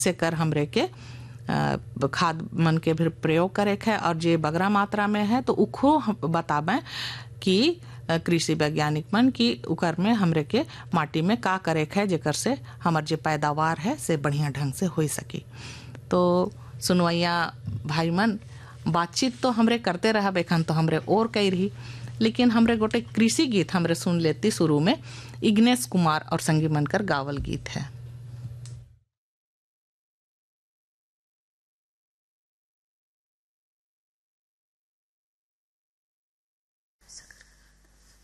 से कर हमरे के खाद मन के भी प्रयोग करे है और जे बगरा मात्रा में है तो उखो बताबे कि कृषि वैज्ञानिक मन की उकर में हमरे के माटी में का करे है जेकर से हमर जे पैदावार है से बढ़िया ढंग से हो सकी। तो सुनवैया भाई मन, बातचीत तो हमरे करते रह बेखन तो हमरे और कही रही, लेकिन हमरे गोटे कृषि गीत हमरे सुन लेती शुरू में, इग्नेश कुमार और संगी मनकर गावल गीत है।